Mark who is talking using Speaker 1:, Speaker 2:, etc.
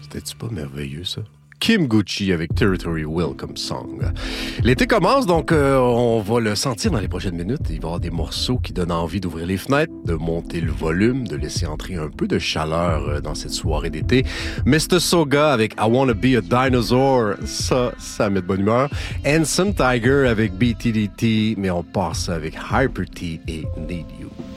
Speaker 1: C'était-tu pas merveilleux, ça? Kim Gucci avec Territory Welcome Song. L'été commence, donc on va le sentir dans les prochaines minutes. Il va y avoir des morceaux qui donnent envie d'ouvrir les fenêtres, de monter le volume, de laisser entrer un peu de chaleur dans cette soirée d'été. Mr. Soga avec I Wanna Be a Dinosaur, ça met de bonne humeur. Handsome Tiger avec BTDT, mais on passe avec Hyper T et Need You.